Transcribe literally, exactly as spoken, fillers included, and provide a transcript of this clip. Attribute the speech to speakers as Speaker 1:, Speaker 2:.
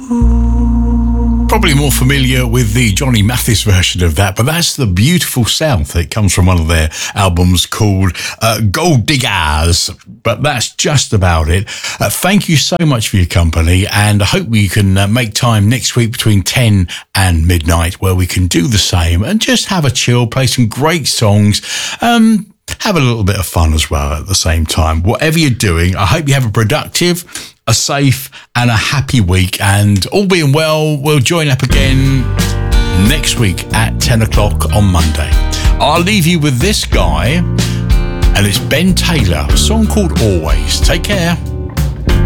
Speaker 1: Probably more familiar with the Johnny Mathis version of that, but that's The Beautiful South. It comes from one of their albums called uh, Gold Diggers, but that's just about it. Uh, thank you so much for your company, and I hope we can uh, make time next week between ten and midnight where we can do the same and just have a chill, play some great songs, um, have a little bit of fun as well at the same time. Whatever you're doing, I hope you have a productive, a safe and a happy week, and all being well, we'll join up again next week at ten o'clock on Monday. I'll leave you with this guy, and it's Ben Taylor, a song called Always. Take care.